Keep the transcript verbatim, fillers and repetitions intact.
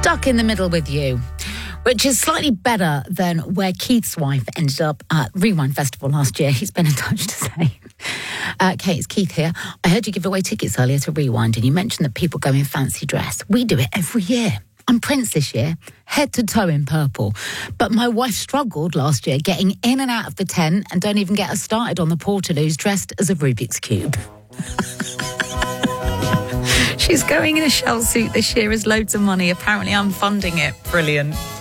Stuck in the Middle with You, which is slightly better than where Keith's wife ended up at Rewind Festival last year. He's been in touch to say, uh, Kate, it's Keith here. I heard you give away tickets earlier to Rewind and you mentioned that people go in fancy dress. We do it every year. I'm Prince this year, head to toe in purple. But my wife struggled last year getting in and out of the tent, and don't even get us started on the Portaloos dressed as a Rubik's Cube. She's going in a shell suit this year as loads of money. Apparently I'm funding it. Brilliant.